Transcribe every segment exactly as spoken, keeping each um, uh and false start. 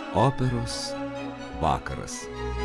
Operos vakaras.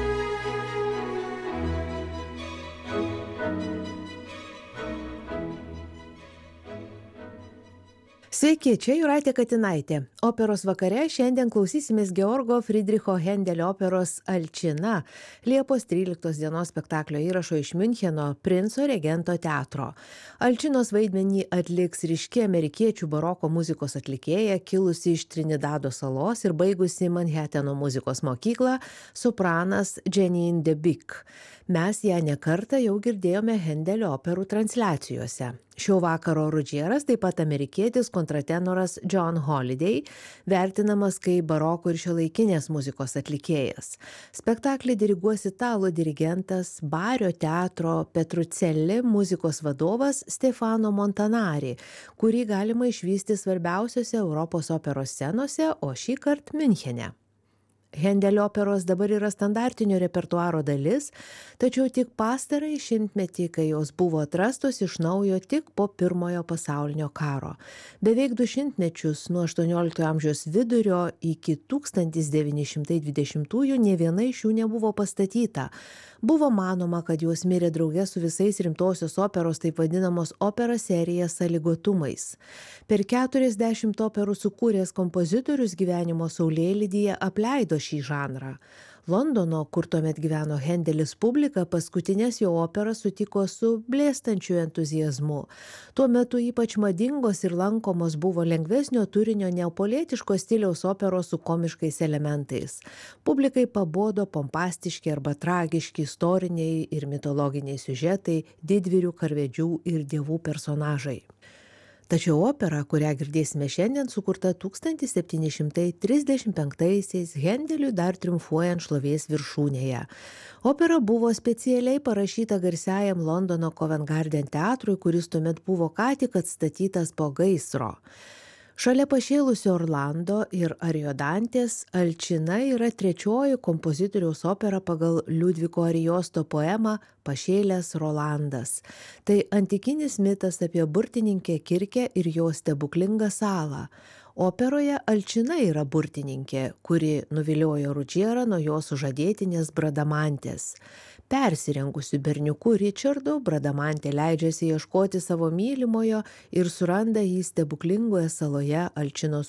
Sveiki, čia Jūratė Katinaitė. Operos vakare šiandien klausysimės Georgo Friedricho Hendelio operos Alčina, Liepos tryliktos dienos spektaklio įrašo iš Miuncheno Princo Regento teatro. Alčinos vaidmenį atliks ryški amerikiečių baroko muzikos atlikėja, kilusi iš Trinidado salos ir baigusi Manhatano muzikos mokyklą, sopranas Janine DeBick. Mes ją ne kartą jau girdėjome Hendelio operų transliacijose. Šio vakaro rudžieras taip pat amerikietis kontratenoras John Holiday, vertinamas kaip baroko ir šiuolaikinės muzikos atlikėjas. Spektaklį diriguos italų dirigentas, Bario teatro Petrucelli muzikos vadovas Stefano Montanari, kurį galima išvysti svarbiausiose Europos operos scenose, o šįkart Miunchene. Hendelio operos dabar yra standartinio repertuaro dalis, tačiau tik pastarąjį šimtmetį, kai jos buvo atrastos iš naujo tik po pirmojo pasaulinio karo. Beveik du šimtmečius nuo aštuonioliktojo amžiaus vidurio iki tūkstantis devyni šimtai dvidešimtųjų nė viena iš jų nebuvo pastatyta. Buvo manoma, kad jos mirė drauge su visais rimtosios operos taip vadinamos opera serija sąlygotumais. Per keturiasdešimt operų sukūręs kompozitorius gyvenimo saulėlydyje apleido šį žanrą. Londono, kur tuomet gyveno Hendelis publika, paskutinės jo operas sutiko su blėstančiu entuziazmu. Tuo metu ypač madingos ir lankomos buvo lengvesnio turinio neapolietiško stiliaus operos su komiškais elementais. Publikai pabodo pompastiški arba tragiški istoriniai ir mitologiniai siužetai, didvyrių, karvedžių ir dievų personažai. Tačiau opera, kurią girdėsime šiandien, sukurta tūkstantis septyni šimtai trisdešimt penktaisiais Hendeliui dar triumfuojant šlovės viršūnėje. Opera buvo specialiai parašyta garsiajam Londono Covent Garden teatrui, kuris tuomet buvo ką tik atstatytas po gaisro. Šalia pašėlusio Orlando ir Ariodantės, Alčina yra trečioji kompozitoriaus opera pagal Liudviko Arijosto poemą Pašėlęs Rolandas. Tai antikinis mitas apie burtininkę Kirkę ir jos stebuklingą salą. Operoje Alčina yra burtininkė, kuri nuviliojo rudžierą nuo jos sužadėtinės Bradamantės. Persirengusiu berniuku Richardu, Bradamantė leidžiasi ieškoti savo mylimojo ir suranda jį stebuklingoje saloje Alčinos